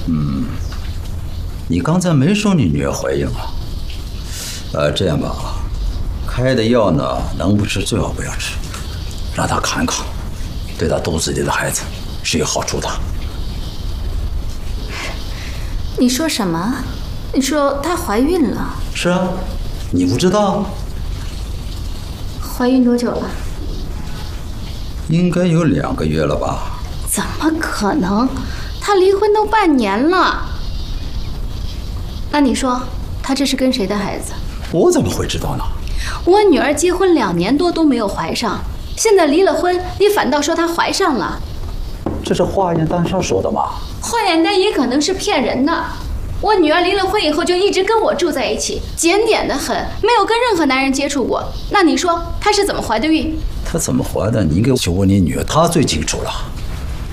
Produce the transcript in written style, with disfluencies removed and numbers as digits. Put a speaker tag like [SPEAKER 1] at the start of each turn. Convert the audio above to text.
[SPEAKER 1] 你刚才没说你女儿怀孕啊？这样吧，开的药呢，能不吃最好不要吃，让她看看，对她肚子里的孩子是有好处的。
[SPEAKER 2] 你说什么？你说她怀孕了？
[SPEAKER 1] 是啊，你不知道？
[SPEAKER 2] 怀孕多久了？
[SPEAKER 1] 应该有2个月了吧？
[SPEAKER 2] 怎么可能？她离婚都半年了。那你说，她这是跟谁的孩子？
[SPEAKER 1] 我怎么会知道呢？
[SPEAKER 2] 我女儿结婚2年多都没有怀上，现在离了婚，你反倒说她怀上了？
[SPEAKER 1] 这是化验单上说的吗？
[SPEAKER 2] 化验单也可能是骗人的。我女儿离了婚以后就一直跟我住在一起，检点得很，没有跟任何男人接触过。那你说她是怎么怀的孕？
[SPEAKER 1] 她怎么怀的？你应该去问你女儿，她最清楚了。